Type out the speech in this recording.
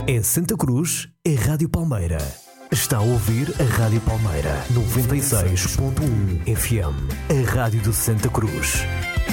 Em Santa Cruz, é Rádio Palmeira. Está a ouvir a Rádio Palmeira 96.1 FM, a rádio de Santa Cruz.